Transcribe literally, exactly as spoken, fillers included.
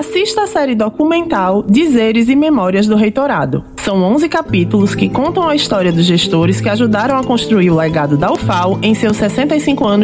assista a série documental Dizeres e Memórias do Reitorado. São onze capítulos que contam a história dos gestores que ajudaram a construir o legado da U F A L em seus sessenta e cinco anos